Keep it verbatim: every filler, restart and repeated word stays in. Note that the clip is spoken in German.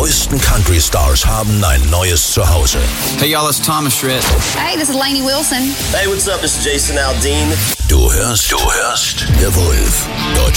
neuesten Country-Stars haben ein neues Zuhause. Hey y'all, it's Thomas Schritt. Hey, this is Lainey Wilson. Hey, what's up? This is Jason Aldean. Du hörst, du hörst The Wolf.